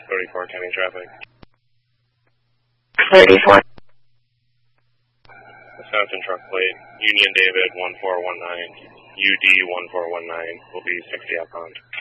34 county traffic. 34. Wisconsin truck plate, Union David 1419, UD 1419 will be 60 outbound.